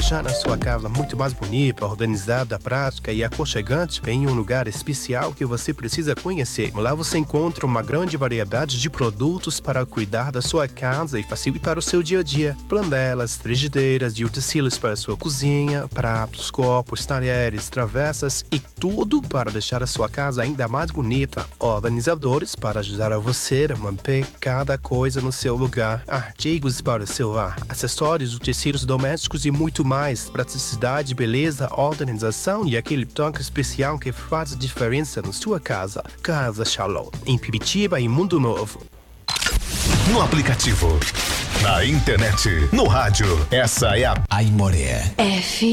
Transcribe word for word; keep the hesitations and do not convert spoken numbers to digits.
deixar a sua casa muito mais bonita, organizada, prática e aconchegante em um lugar especial que você precisa conhecer. Lá você encontra uma grande variedade de produtos para cuidar da sua casa e facilitar o seu dia a dia. Panelas, frigideiras e utensílios para a sua cozinha, pratos, copos, talheres, travessas e tudo para deixar a sua casa ainda mais bonita. Organizadores para ajudar a você a manter cada coisa no seu lugar. Artigos para o seu lar, acessórios, utensílios domésticos e muito mais. Praticidade, beleza, organização e aquele toque especial que faz a diferença na sua casa. Casa Shalom, em Piritiba e Mundo Novo. No aplicativo, na internet, no rádio. Essa é a Aimoré. F